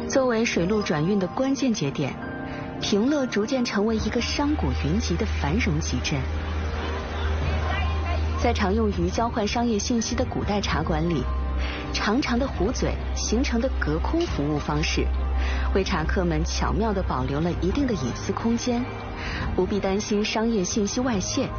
作为水陆转运的关键节点，平乐逐渐成为一个商贾云集的繁荣集镇。在常用于交换商业信息的古代茶馆里，长长的壶嘴形成的隔空服务方式，为茶客们巧妙地保留了一定的隐私空间，不必担心商业信息外泄。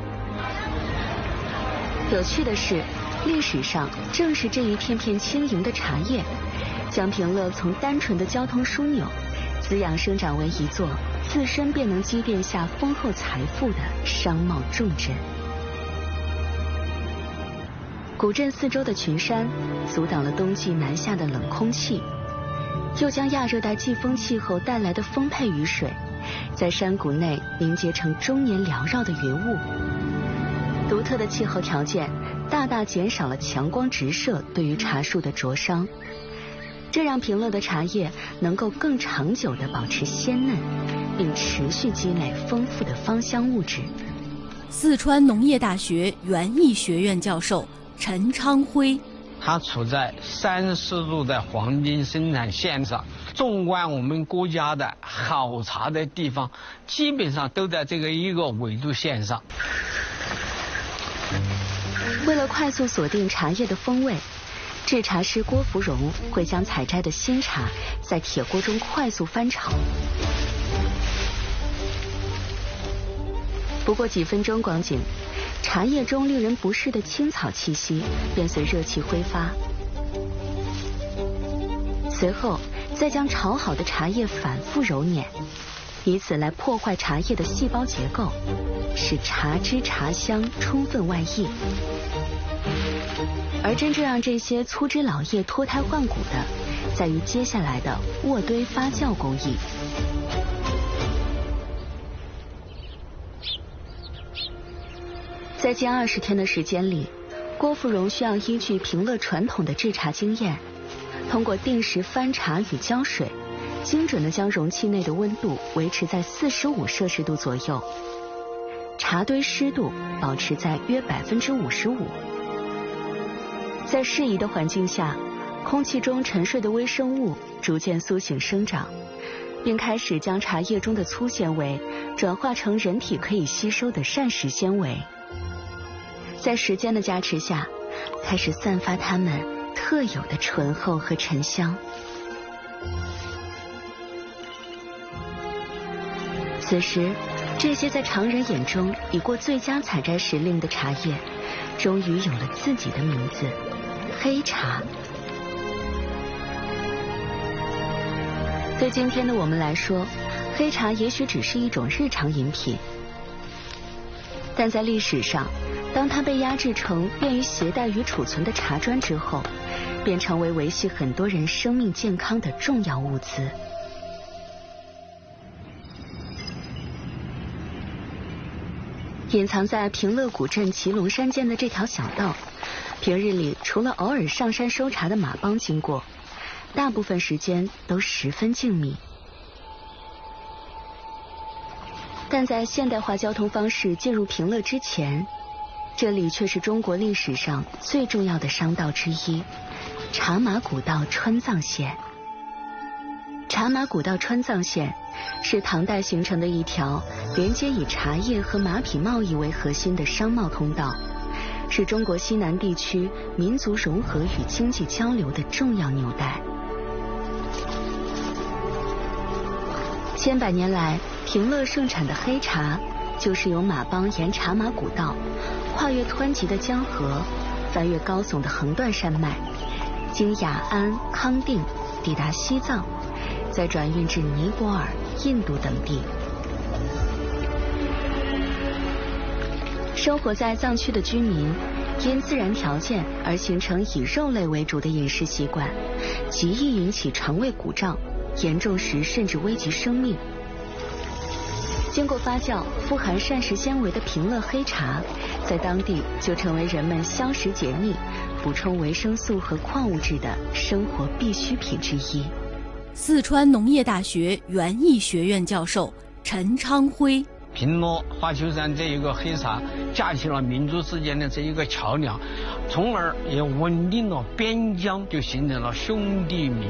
有趣的是，历史上正是这一片片轻盈的茶叶，将平乐从单纯的交通枢纽，滋养生长为一座自身便能积淀下丰厚财富的商贸重镇。古镇四周的群山阻挡了冬季南下的冷空气，又将亚热带季风气候带来的丰沛雨水，在山谷内凝结成终年缭绕的云雾。独特的气候条件大大减少了强光直射对于茶树的灼伤，这让平乐的茶叶能够更长久地保持鲜嫩，并持续积累丰富的芳香物质。 四川农业大学园艺学院教授陈昌辉， 它处在34度的黄金生产线上，纵观我们国家的好茶的地方，基本上都在这个一个纬度线上。 为了快速锁定茶叶的风味，制茶师郭芙蓉会将采摘的新茶在铁锅中快速翻炒。不过几分钟光景，茶叶中令人不适的青草气息便随热气挥发。随后再将炒好的茶叶反复揉捻，以此来破坏茶叶的细胞结构，使茶汁茶香充分外溢。而真正让这些粗枝老叶脱胎换骨的，在于接下来的渥堆发酵工艺。在近20天的时间里，郭芙蓉需要依据平乐传统的制茶经验，通过定时翻茶与浇水，精准地将容器内的温度维持在45摄氏度左右，茶堆湿度保持在约55%。在适宜的环境下，空气中沉睡的微生物逐渐苏醒生长，并开始将茶叶中的粗纤维转化成人体可以吸收的膳食纤维。在时间的加持下，开始散发它们特有的醇厚和沉香。此时，这些在常人眼中已过最佳采摘时令的茶叶，终于有了自己的名字——黑茶。对今天的我们来说，黑茶也许只是一种日常饮品，但在历史上，当它被压制成便于携带与储存的茶砖之后，便成为维系很多人生命健康的重要物资。隐藏在平乐古镇祁龙山间的这条小道，平日里除了偶尔上山收茶的马帮经过，大部分时间都十分静谧。但在现代化交通方式进入平乐之前，这里却是中国历史上最重要的商道之一——茶马古道川藏线。茶马古道川藏线是唐代形成的一条连接以茶叶和马匹贸易为核心的商贸通道，是中国西南地区民族融合与经济交流的重要纽带。千百年来，平乐盛产的黑茶，就是由马帮沿茶马古道，跨越湍急的江河，翻越高耸的横断山脉，经雅安、康定，抵达西藏，再转运至尼泊尔、印度等地。生活在藏区的居民，因自然条件而形成以肉类为主的饮食习惯，极易引起肠胃鼓胀，严重时甚至危及生命。经过发酵，富含膳食纤维的平乐黑茶，在当地就成为人们消食解腻、补充维生素和矿物质的生活必需品之一。 四川农业大学园艺学院教授陈昌辉， 平乐花丘山这一个黑茶架起了民族之间的这一个桥梁，从而也稳定了边疆，就形成了兄弟民